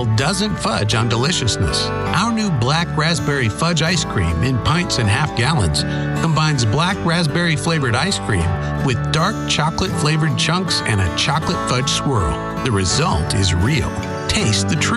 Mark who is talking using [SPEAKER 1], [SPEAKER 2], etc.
[SPEAKER 1] style doesn't fudge on deliciousness. Our new black raspberry fudge ice cream in pints and half gallons combines black raspberry flavored ice cream with dark chocolate flavored chunks and a chocolate fudge swirl. The result is real. Taste the truth.